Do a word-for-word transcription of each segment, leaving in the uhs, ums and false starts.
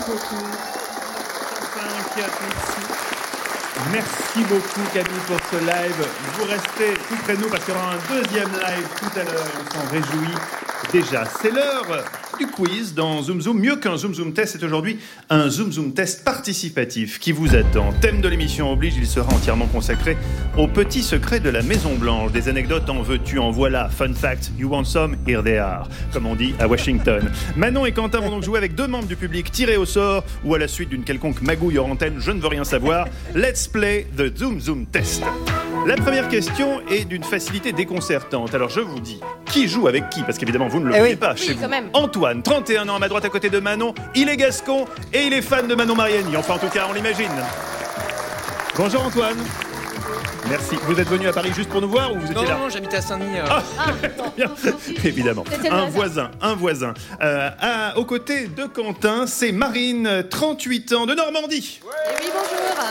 beaucoup. Merci. Merci beaucoup Camille pour ce live. Vous restez tout près de nous parce qu'il y aura un deuxième live tout à l'heure. On s'en réjouit déjà. C'est l'heure du quiz dans Zoom Zoom. Mieux qu'un Zoom Zoom test, c'est aujourd'hui un Zoom Zoom test participatif qui vous attend. Thème de l'émission oblige, il sera entièrement consacré aux petits secrets de la Maison Blanche. Des anecdotes en veux-tu, en voilà. Fun fact, you want some, here they are, comme on dit à Washington. Manon et Quentin vont donc jouer avec deux membres du public tirés au sort ou à la suite d'une quelconque magouille hors antenne, je ne veux rien savoir. Let's play the Zoom Zoom test. La première question est d'une facilité déconcertante. Alors je vous dis, qui joue avec qui ? Parce qu'évidemment vous ne le eh voyez oui. pas oui, chez vous. Même. Antoine, trente et un ans, à ma droite à côté de Manon. Il est gascon et il est fan de Manon Mariani. Enfin en tout cas on l'imagine. Bonjour Antoine. Merci. Vous êtes venu à Paris juste pour nous voir ou vous étiez non, là ? Non, non, j'habitais à Saint-Denis. Euh... Ah, Ah, bien, évidemment. C'était Un le voisin, un voisin. Euh, à, aux côtés de Quentin, c'est Marine, trente-huit ans, de Normandie. Ouais. Et oui, bonjour.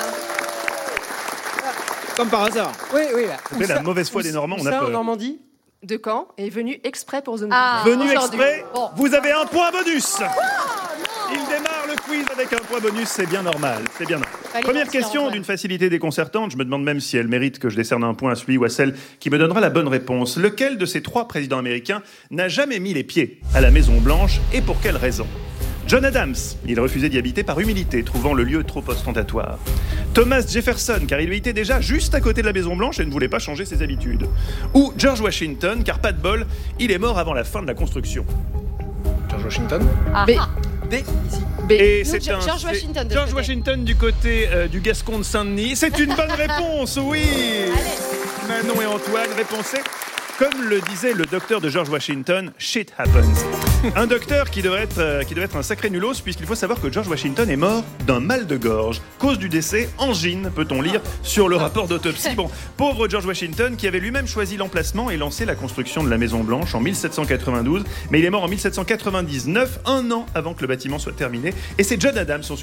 Comme par hasard. Oui, oui. C'était la mauvaise foi des Normands, on a ça, peur. en Normandie ? De Caen est venu exprès pour Zoom. Ah, Venu aujourd'hui. exprès, Bon. vous avez un point bonus. Il démarre le quiz avec un point bonus, c'est bien normal. C'est bien normal. Fallait Première mentir, question Antoine. d'une facilité déconcertante. Je me demande même si elle mérite que je décerne un point à celui ou à celle qui me donnera la bonne réponse. Lequel de ces trois présidents américains n'a jamais mis les pieds à la Maison Blanche et pour quelle raison ? John Adams, il refusait d'y habiter par humilité, trouvant le lieu trop ostentatoire. Thomas Jefferson, car il habitait déjà juste à côté de la Maison Blanche et ne voulait pas changer ses habitudes. Ou George Washington, car pas de bol, il est mort avant la fin de la construction. George Washington. Ah, B. ah. B, ici. B. Et Nous, c'est George un, Washington. de George ce côté. Washington du côté euh, du Gascon de Saint-Denis. C'est une bonne réponse, oui. Allez. Manon et Antoine, réponse C. Comme le disait le docteur de George Washington, shit happens. Un docteur qui devrait être, euh, qui devrait être un sacré nulos, puisqu'il faut savoir que George Washington est mort d'un mal de gorge. Cause du décès, angine, peut-on lire sur le rapport d'autopsie. Bon, pauvre George Washington qui avait lui-même choisi l'emplacement et lancé la construction de la Maison Blanche en dix-sept cent quatre-vingt-douze, mais il est mort en dix-sept cent quatre-vingt-dix-neuf, un an avant que le bâtiment soit terminé. Et c'est John Adams, son